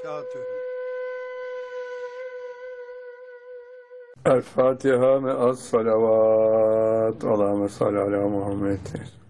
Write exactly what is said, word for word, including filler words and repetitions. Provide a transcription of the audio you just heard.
وبركاته. الفاتحة مع الصلوات اللهم صل على محمد.